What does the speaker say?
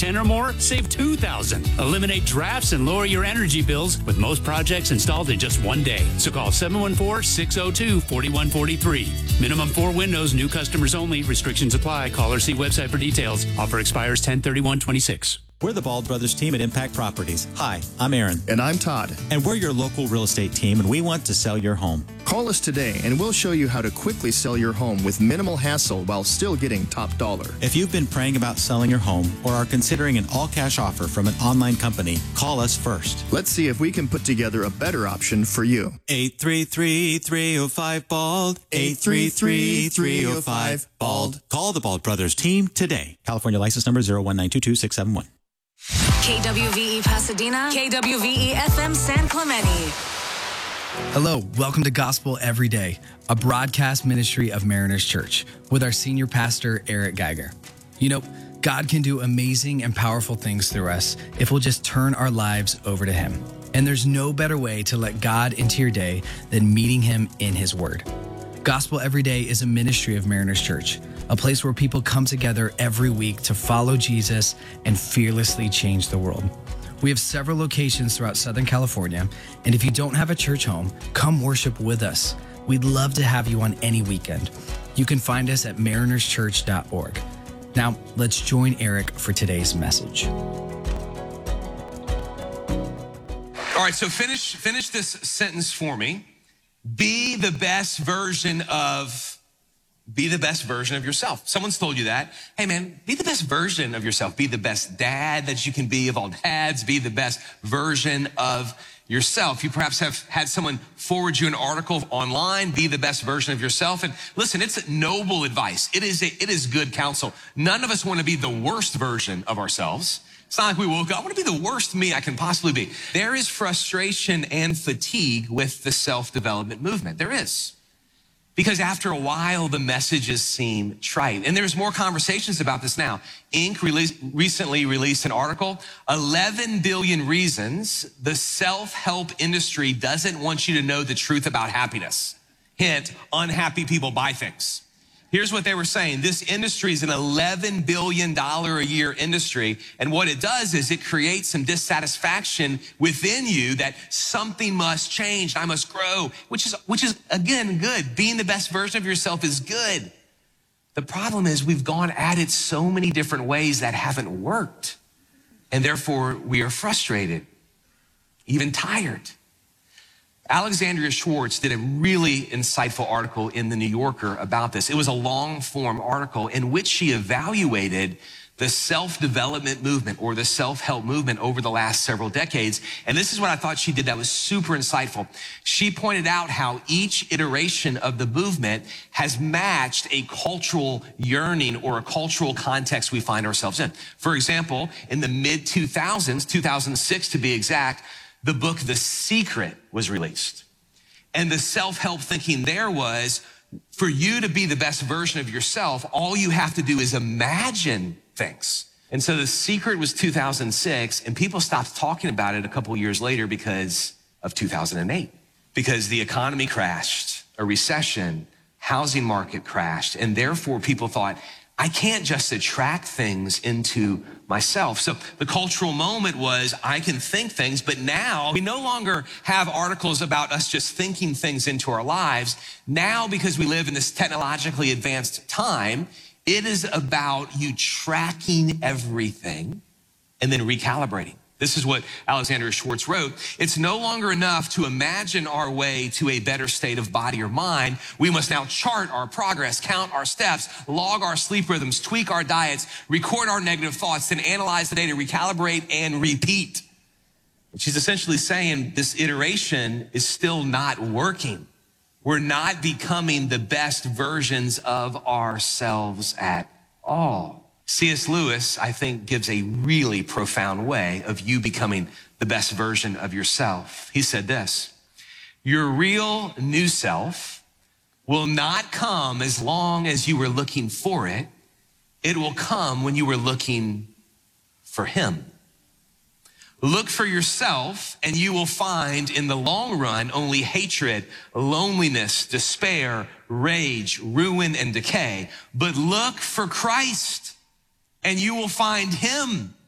10 or more, save $2,000. Eliminate drafts and lower your energy bills with most projects installed in just one day. So call 714-602-4143. Minimum 4 windows, new customers only. Restrictions apply. Call or see website for details. Offer expires 10/31/26. We're the Bald Brothers team at Impact Properties. Hi, I'm Aaron. And I'm Todd. And we're your local real estate team, and we want to sell your home. Call us today, and we'll show you how to quickly sell your home with minimal hassle while still getting top dollar. If you've been praying about selling your home or are considering an all-cash offer from an online company, call us first. Let's see if we can put together a better option for you. 833-305-BALD. 833-305-BALD. Call the Bald Brothers team today. California license number 01922-671. KWVE Pasadena, KWVE FM San Clemente. Hello, welcome to Gospel Every Day, a broadcast ministry of Mariners Church with our senior pastor, Eric Geiger. You know, God can do amazing and powerful things through us if we'll just turn our lives over to Him. And there's no better way to let God into your day than meeting Him in His Word. Gospel Every Day is a ministry of Mariners Church, a place where people come together every week to follow Jesus and fearlessly change the world. We have several locations throughout Southern California, and if you don't have a church home, come worship with us. We'd love to have you on any weekend. You can find us at marinerschurch.org. Now, let's join Eric for today's message. All right, so finish this sentence for me. Be the best version of yourself. Someone's told you that. Hey man, be the best version of yourself. Be the best dad that you can be of all dads. Be the best version of yourself. You perhaps have had someone forward you an article online. Be the best version of yourself. And listen, it's noble advice. It is good counsel. None of us want to be the worst version of ourselves. It's not like we woke up, I want to be the worst me I can possibly be. There is frustration and fatigue with the self-development movement. There is. Because after a while, the messages seem trite. And there's more conversations about this now. Inc. recently released an article, 11 billion reasons the self-help industry doesn't want you to know the truth about happiness. Hint, unhappy people buy things. Here's what they were saying. This industry is an $11 billion a year industry. And what it does is it creates some dissatisfaction within you that something must change. I must grow, which is again, good. Being the best version of yourself is good. The problem is we've gone at it so many different ways that haven't worked. And therefore we are frustrated, even tired. Alexandria Schwartz did a really insightful article in The New Yorker about this. It was a long-form article in which she evaluated the self-development movement or the self-help movement over the last several decades. And this is what I thought she did that was super insightful. She pointed out how each iteration of the movement has matched a cultural yearning or a cultural context we find ourselves in. For example, in the mid-2000s, 2006 to be exact, the book The Secret was released. And the self-help thinking there was, for you to be the best version of yourself, all you have to do is imagine things. And so The Secret was 2006, and people stopped talking about it a couple years later because of 2008. Because the economy crashed, a recession, housing market crashed, and therefore people thought, I can't just attract things into myself. So the cultural moment was, I can think things, but now we no longer have articles about us just thinking things into our lives. Now, because we live in this technologically advanced time, it is about you tracking everything and then recalibrating. This is what Alexandria Schwartz wrote. It's no longer enough to imagine our way to a better state of body or mind. We must now chart our progress, count our steps, log our sleep rhythms, tweak our diets, record our negative thoughts, then analyze the data, recalibrate, and repeat. She's essentially saying this iteration is still not working. We're not becoming the best versions of ourselves at all. C.S. Lewis, I think, gives a really profound way of you becoming the best version of yourself. He said this, your real new self will not come as long as you were looking for it. It will come when you were looking for him. Look for yourself, and you will find in the long run only hatred, loneliness, despair, rage, ruin, and decay. But look for Christ, and you will find him.